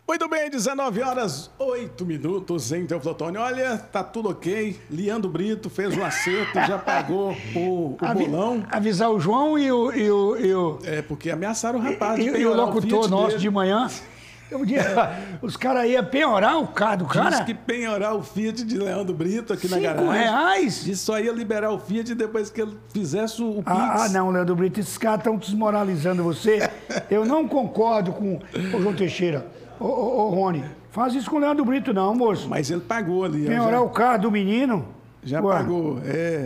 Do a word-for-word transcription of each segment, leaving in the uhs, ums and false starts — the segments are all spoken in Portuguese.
Muito bem, dezenove horas, oito minutos em Teoflotone. Olha, tá tudo ok. Leandro Brito fez o acerto, já pagou o, o Avi, bolão. Avisar o João e o... E o, e o É, porque ameaçaram o rapaz e, de e, e o locutor o nosso dele. de manhã. Eu disse, os caras iam penhorar o carro do cara. Disse que penhorar o Fiat de Leandro Brito aqui na Cinco garagem. reais? Disse só ia liberar o Fiat depois que ele fizesse o Pix. Ah, ah, não, Leandro Brito, esses caras estão desmoralizando você. Eu não concordo com o João Teixeira. Ô, ô, ô, Rony, faz isso com o Leandro Brito não, moço. Mas ele pagou ali. Penhorar já, o carro do menino. Já Ué. pagou,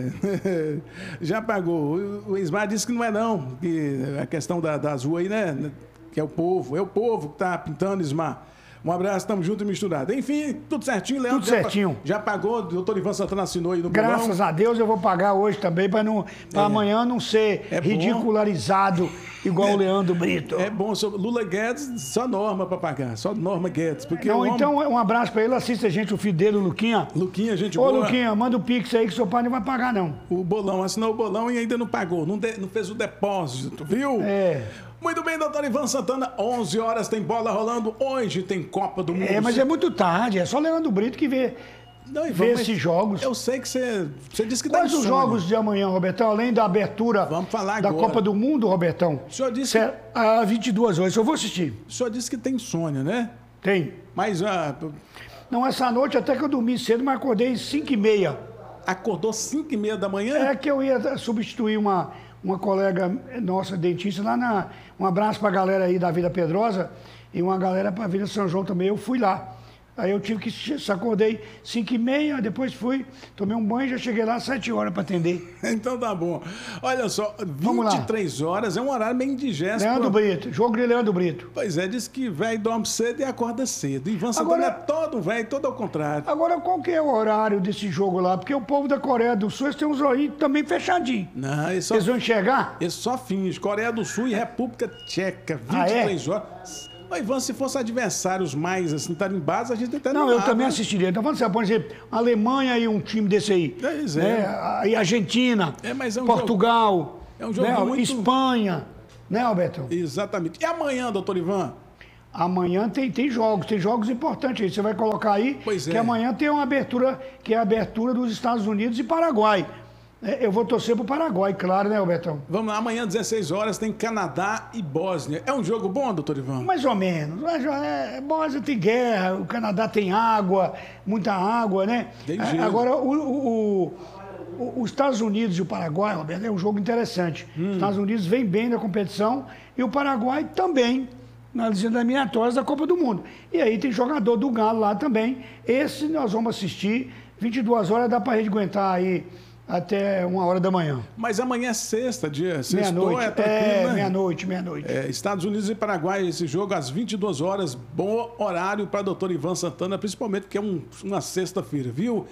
é. Já pagou. O, o Ismar disse que não é não, que a questão da, das ruas aí, né? Que é o povo, é o povo que tá pintando, Ismar. Um abraço, estamos juntos e misturados. Enfim, tudo certinho, Leandro. Tudo certinho. Já, já pagou, o doutor Ivan Santana assinou aí no bolão. Graças a Deus eu vou pagar hoje também, para não, para É. amanhã não ser É bom. ridicularizado igual o Leandro Brito. É bom, seu Lula Guedes, só Norma para pagar, só Norma Guedes. Porque Não, o homem- então um abraço para ele, assista a gente, o filho dele, o Luquinha. Luquinha, gente Ô, boa. Luquinha, manda o Pix aí que seu pai não vai pagar, não. O bolão, assinou o bolão e ainda não pagou, não, de- não fez o depósito, viu? É. Muito bem, doutor Ivan Santana, onze horas tem bola rolando, hoje tem Copa do Mundo. É, mas é muito tarde, é só Leandro Brito que vê, Não, Ivan, vê mas esses jogos. Eu sei que você, você disse que dá Quais os insônia. jogos de amanhã, Robertão? Além da abertura Vamos falar da agora. Copa do Mundo, Robertão? O senhor disse, Cê- Às vinte e duas horas, eu vou assistir. o senhor disse que tem insônia, né? Tem. Mas ah, Não, essa noite até que eu dormi cedo, mas acordei às cinco e meia. acordou cinco e meia da manhã? É que eu ia substituir uma, uma colega nossa, dentista, lá na... Um abraço pra galera aí da Vida Pedrosa e uma galera pra Vida São João também. Eu fui lá. Aí eu tive que... Acordei cinco e meia, depois fui, tomei um banho e já cheguei lá às sete horas pra atender. Então tá bom. Olha só, Vamos lá. vinte e três horas é um horário meio indigesto. Leandro pro- Brito, jogo de Leandro Brito. Pois é, diz que velho dorme cedo e acorda cedo. Ivan Santana Agora- é todo velho, todo ao contrário. Agora, qual que é o horário desse jogo lá? Porque o povo da Coreia do Sul eles têm uns olhinhos também fechadinhos. Não, ele só, Eles vão enxergar? ele só finge. Coreia do Sul e República Tcheca, Ah, é? vinte e três horas. Ô, Ivan, se fosse adversários mais assim, tarimbados, a gente até Não, eu dava. também assistiria. Então, falando assim, por exemplo, Alemanha e um time desse aí. Pois é. Né? A- E Argentina, É, mas é um Portugal, é um jogo né? muito- Espanha, né, Alberto? Exatamente. E amanhã, doutor Ivan? Amanhã tem, tem jogos, tem jogos importantes aí. Você vai colocar aí Pois que é. amanhã tem uma abertura, que é a abertura dos Estados Unidos e Paraguai. É, Eu vou torcer pro Paraguai, claro, né, Albertão? Vamos lá, amanhã, dezesseis horas, tem Canadá e Bósnia. É um jogo bom, doutor Ivan? Mais ou menos. Mas, é, Bósnia tem guerra, o Canadá tem água, muita água, né? Tem A- gelo. Agora, o, o- o- os Estados Unidos e o Paraguai, Roberto, é um jogo interessante. Hum. Os Estados Unidos vem bem na competição e o Paraguai também, nas eliminatórias da Copa do Mundo. E aí tem jogador do Galo lá também. Esse nós vamos assistir. vinte e duas horas dá para a gente aguentar aí até uma hora da manhã. Mas amanhã é sexta, dia. Sextou, Meia-noite. é tranquilo, É, né? meia-noite, meia-noite. É, Estados Unidos e Paraguai, esse jogo às vinte e duas horas, bom horário para doutor Ivan Santana, principalmente porque é um- uma sexta-feira, viu?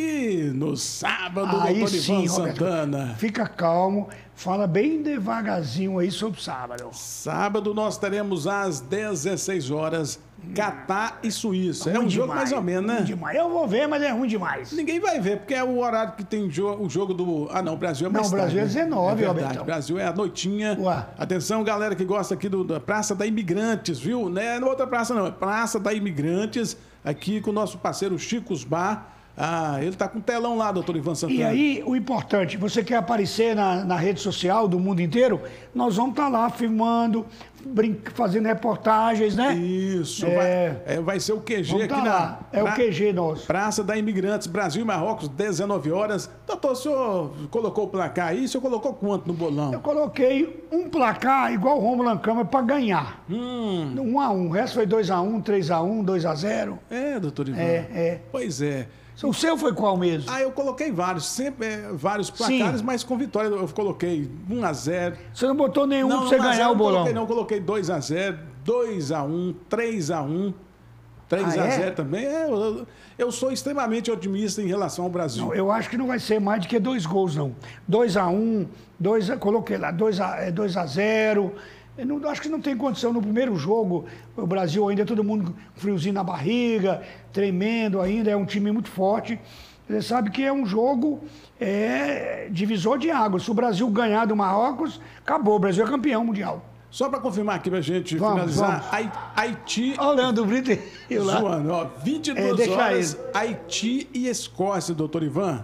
E no sábado, Aí doutor sim, Ivan Roberto, Santana. fica calmo, fala bem devagarzinho aí sobre sábado. Sábado nós teremos às dezesseis horas, Catar e Suíça. É um Ruim jogo demais, mais ou menos, ruim né? demais. Eu vou ver, mas é ruim demais. Ninguém vai ver, porque é o horário que tem jo- o jogo do. Ah, não, o Brasil é mais Não, o Brasil tarde, é né? dezenove, é verdade. Robertão. O Brasil é a noitinha. Ué. Atenção, galera que gosta aqui do- da Praça da Imigrantes, viu? Não é outra praça, não. É Praça da Imigrantes, aqui com o nosso parceiro Chicos Bar. Ah, ele tá com telão lá, doutor Ivan Santana. E aí, o importante, você quer aparecer na, na rede social do mundo inteiro? Nós vamos estar lá filmando, brinca, fazendo reportagens, né? Isso, É. vai, é, vai ser o Q G Vamos aqui tá na. lá. É o pra- Q G nosso. Praça da Imigrantes, Brasil e Marrocos, dezenove horas. Doutor, o senhor colocou o placar aí? O senhor colocou quanto no bolão? Eu coloquei um placar igual o Romulo Lancama para ganhar. Hum, Um a um. O resto foi dois a um, três a um, dois a zero. é, doutor Ivan. É, é. Pois é. O seu foi qual mesmo? Ah, eu coloquei vários, sempre é, vários placares, Sim. mas com vitória eu coloquei um a zero. Você não botou nenhum para você um a zero ganhar o eu bolão. Coloquei, não, eu coloquei dois a zero, dois a um, três a um, três a zero Ah, é? também. É, eu, eu sou extremamente otimista em relação ao Brasil. Não, eu acho que não vai ser mais do que dois gols, não. dois a um, dois a, coloquei lá, dois a zero. Eu não, acho que não tem condição. No primeiro jogo, o Brasil ainda, todo mundo com friozinho na barriga, tremendo ainda, é um time muito forte. Você sabe que é um jogo é, divisor de águas. Se o Brasil ganhar do Marrocos, acabou. O Brasil é campeão mundial. Só para confirmar aqui, para a gente vamos, finalizar, vamos. Haiti... Olha o Leandro Brito eu lá. Zoando, ó, vinte e duas é, horas, ele. Haiti e Escócia, doutor Ivan.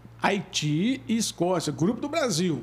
Haiti e Escócia, grupo do Brasil.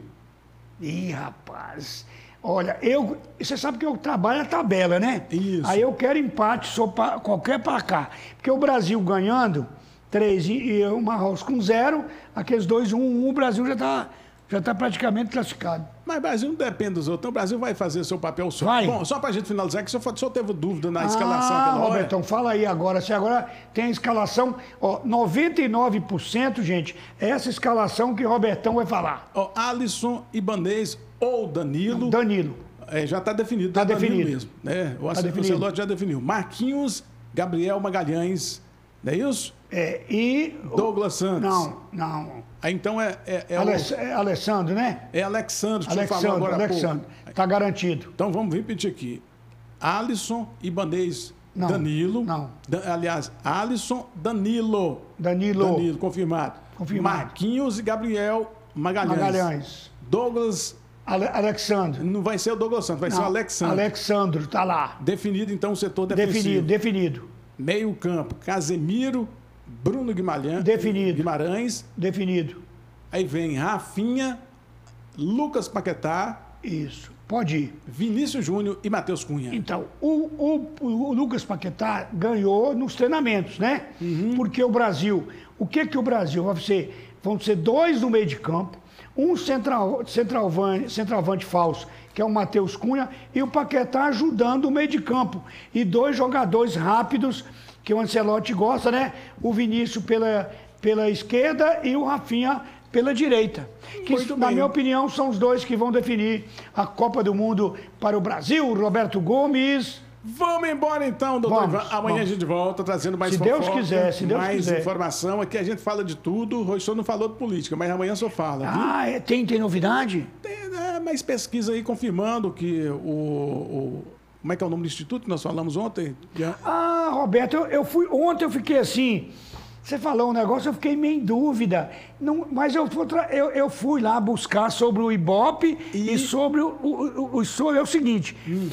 Ih, rapaz... Olha, eu, você sabe que eu trabalho a tabela, né? Isso. Aí eu quero empate, sou pra, qualquer placar. Porque o Brasil ganhando, três e, e o Marrocos com zero, aqueles dois, um, um, o Brasil já está já tá praticamente classificado. Mas o Brasil não depende dos outros, então o Brasil vai fazer seu papel só. Vai. Bom, só para a gente finalizar, que o senhor, o senhor teve dúvida na ah, escalação aquela hora. Robertão, fala aí agora. Se agora tem a escalação, ó, noventa e nove por cento, gente, é essa escalação que o Robertão vai falar. Ó, Alisson, Ibanez ou Danilo. Danilo. É, já está definido. Está tá definido. mesmo. Né? O tá Ancelotti já definiu. Marquinhos, Gabriel Magalhães, não é isso? É, e... Douglas Santos. Não, não. Aí, então é... É, é, Alex, o... é Alessandro, né? É Alexandre, que Alexandre, você falou agora Alexandre. Está garantido. Então vamos repetir aqui. Alisson, Ibanez, não, Danilo. Não. Da, aliás, Alisson, Danilo. Danilo. Danilo, confirmado. Confirmado. Marquinhos e Gabriel Magalhães. Magalhães. Douglas... Ale, Alexandre. Não vai ser o Douglas Santos, vai não, ser o Alexandre. Alexandre, está lá. Definido, então, o setor defensivo. Definido, definido. Meio campo, Casemiro, Bruno Guimarães. Definido. Guimarães. Definido. Aí vem Rafinha, Lucas Paquetá. Isso, pode ir. Vinícius Júnior e Matheus Cunha. Então, o, o, o Lucas Paquetá ganhou nos treinamentos, né? Uhum. Porque o Brasil, o que que o Brasil vai ser? Vão ser dois no meio de campo, um central, centralvante, centralvante falso, que é o Matheus Cunha, e o Paquetá ajudando o meio de campo. E dois jogadores rápidos, que o Ancelotti gosta, né? O Vinícius pela, pela esquerda e o Rafinha pela direita. Que, Muito na bem. minha opinião, são os dois que vão definir a Copa do Mundo para o Brasil. Roberto Gomes. Vamos embora então, doutor Vamos, Ivan. Amanhã vamos. a gente volta trazendo mais Se fofoca, Deus quiser, se Deus mais quiser. informação. Aqui a gente fala de tudo. O senhor não falou de política, mas amanhã só fala. Viu? Ah, é, tem, tem novidade? Tem né, mais pesquisa aí confirmando que o, o... Como é que é o nome do instituto que nós falamos ontem? Ah, Roberto, eu, eu fui... Ontem eu fiquei assim... Você falou um negócio, eu fiquei meio em dúvida. Não, mas eu, eu, eu fui lá buscar sobre o Ibope e, e sobre o, o, o, sobre o seguinte... Hum.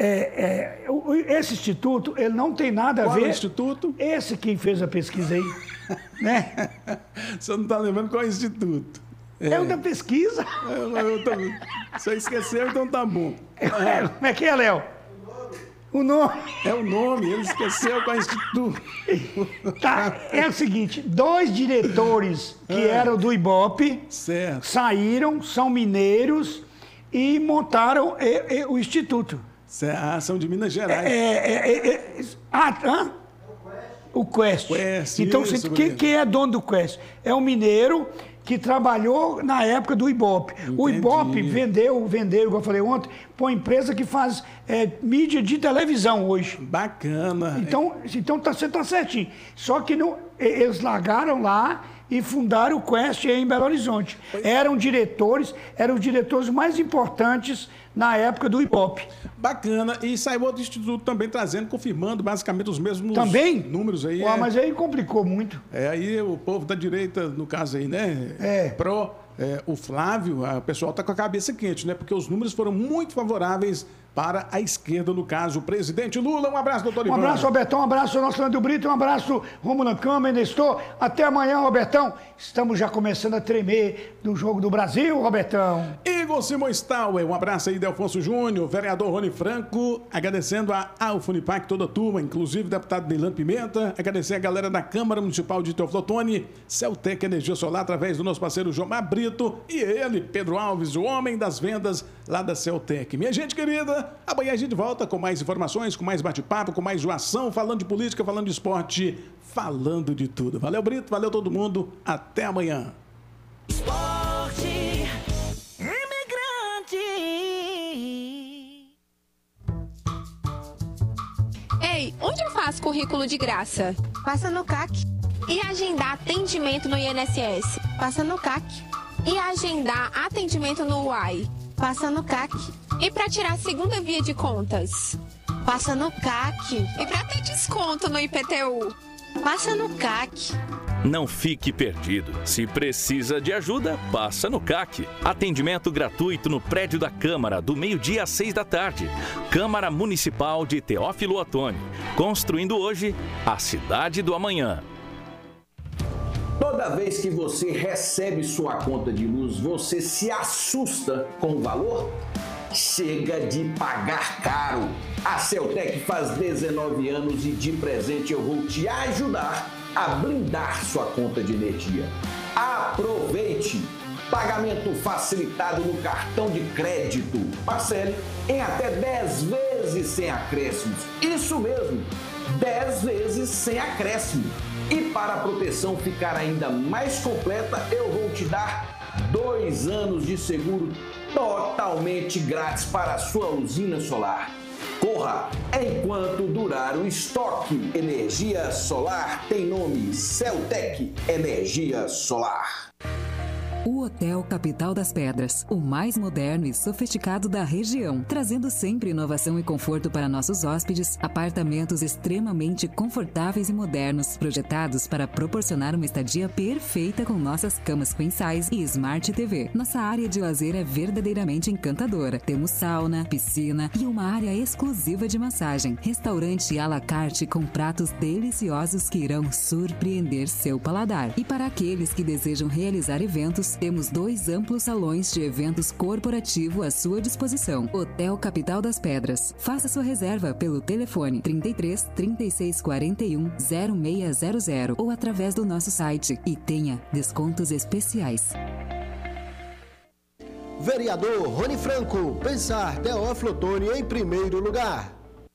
É, é, esse instituto, ele não tem nada a qual ver... Qual é o instituto? Esse que fez a pesquisa aí, né? Você não está lembrando qual é o instituto? É, é o da pesquisa. Eu, eu tô... Você esqueceu, então tá bom. É, como é que é, Léo? O nome. É o nome, ele esqueceu qual é o instituto. Tá, é o seguinte, dois diretores que é. eram do Ibope certo. saíram, são mineiros e montaram é, é, o instituto. Ah, são de Minas Gerais. É, é, é, é, ah, hã? O Quest. Quest então, isso, você, quem, quem é dono do Quest? É um mineiro que trabalhou na época do Ibope. Entendi. O Ibope vendeu, vendeu, igual eu falei ontem, para uma empresa que faz é, mídia de televisão hoje. Bacana. Então, então tá, você está certinho. Só que não, eles largaram lá e fundaram o Quest em Belo Horizonte. Eram diretores, eram os diretores mais importantes na época do Ibope. Bacana. E saiu outro instituto também trazendo, confirmando basicamente os mesmos também? números aí. Ué, é... Mas aí complicou muito. É, aí o povo da direita, no caso aí, né? É. Pro, é, o Flávio, o pessoal tá com a cabeça quente, né? Porque os números foram muito favoráveis para a esquerda, no caso, o presidente Lula. Um abraço, doutor Ivan. Um abraço, Robertão. Um abraço, nosso Leandro Brito. Um abraço, Romulo Câmara, Nestor. Até amanhã, Robertão. Estamos já começando a tremer no jogo do Brasil, Robertão. Igor Simões Tauer. Um abraço aí, Delfonso Júnior. Vereador Rony Franco. Agradecendo a Alfunipac, toda a turma, inclusive o deputado Neilano Pimenta. Agradecer a galera da Câmara Municipal de Teoflotone. Celtec Energia Solar, através do nosso parceiro Jomar Brito. E ele, Pedro Alves, o homem das vendas lá da Celtec. Minha gente querida, amanhã a gente volta com mais informações, com mais bate-papo, com mais zoação, falando de política, falando de esporte, falando de tudo. Valeu, Brito, valeu todo mundo. Até amanhã. Esporte Imigrante. Ei, onde eu faço currículo de graça? Passa no C A C. E agendar atendimento no I N S S? Passa no C A C. E agendar atendimento no U A I? Passa no C A C. E para tirar a segunda via de contas? Passa no C A C. E para ter desconto no I P T U? Passa no C A C. Não fique perdido. Se precisa de ajuda, passa no C A C. Atendimento gratuito no prédio da Câmara, do meio-dia às seis da tarde. Câmara Municipal de Teófilo Otoni. Construindo hoje a cidade do amanhã. Toda vez que você recebe sua conta de luz, você se assusta com o valor? Chega de pagar caro. A Celtec faz dezenove anos e de presente eu vou te ajudar a blindar sua conta de energia. Aproveite! Pagamento facilitado no cartão de crédito. Parcele em até dez vezes sem acréscimos. Isso mesmo, dez vezes sem acréscimo. E para a proteção ficar ainda mais completa, eu vou te dar dois anos de seguro totalmente grátis para a sua usina solar. Corra enquanto durar o estoque. Energia solar tem nome: Celtec Energia Solar. O Hotel Capital das Pedras, o mais moderno e sofisticado da região, trazendo sempre inovação e conforto para nossos hóspedes, apartamentos extremamente confortáveis e modernos, projetados para proporcionar uma estadia perfeita com nossas camas queen size e Smart T V. Nossa área de lazer é verdadeiramente encantadora. Temos sauna, piscina e uma área exclusiva de massagem. Restaurante à la carte com pratos deliciosos que irão surpreender seu paladar. E para aqueles que desejam realizar eventos, temos dois amplos salões de eventos corporativo à sua disposição. Hotel Capital das Pedras. Faça sua reserva pelo telefone trinta e três, trinta e seis, quarenta e um, zero seis zero zero ou através do nosso site e tenha descontos especiais. Vereador Rony Franco, pensar Teófilo Otoni em primeiro lugar.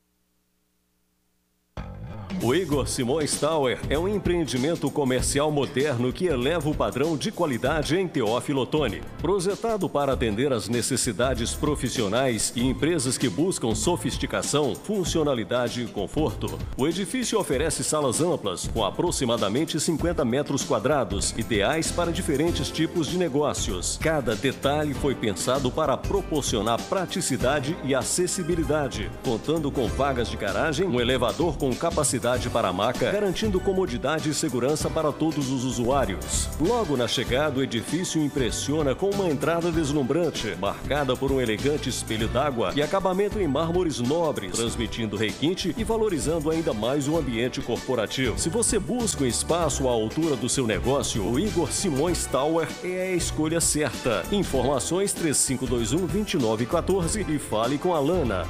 O Igor Simões Tower é um empreendimento comercial moderno que eleva o padrão de qualidade em Teófilo Otoni. Projetado para atender às necessidades profissionais e empresas que buscam sofisticação, funcionalidade e conforto, o edifício oferece salas amplas com aproximadamente cinquenta metros quadrados, ideais para diferentes tipos de negócios. Cada detalhe foi pensado para proporcionar praticidade e acessibilidade, contando com vagas de garagem, um elevador com capacidade para a maca, garantindo comodidade e segurança para todos os usuários. Logo na chegada, o edifício impressiona com uma entrada deslumbrante, marcada por um elegante espelho d'água e acabamento em mármores nobres, transmitindo requinte e valorizando ainda mais o ambiente corporativo. Se você busca um espaço à altura do seu negócio, o Igor Simões Tower é a escolha certa. Informações três cinco dois um, dois nove um quatro e fale com a Lana.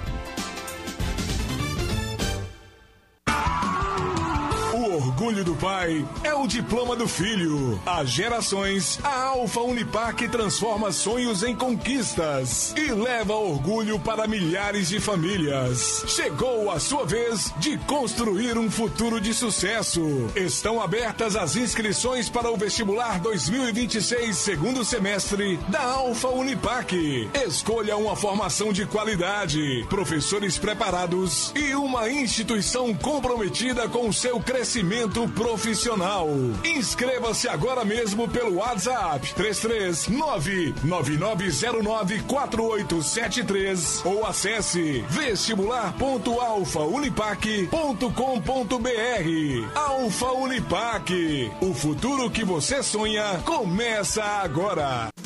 O orgulho do pai é o diploma do filho. Há gerações, a Alfa Unipac transforma sonhos em conquistas e leva orgulho para milhares de famílias. Chegou a sua vez de construir um futuro de sucesso. Estão abertas as inscrições para o vestibular dois mil e vinte e seis, segundo semestre da Alfa Unipac. Escolha uma formação de qualidade, professores preparados e uma instituição comprometida com o seu crescimento profissional. Inscreva-se agora mesmo pelo WhatsApp três três nove, nove nove zero nove, quatro oito sete três ou acesse vestibular ponto alfa unipac ponto com ponto br. Alfa Unipac, o futuro que você sonha começa agora.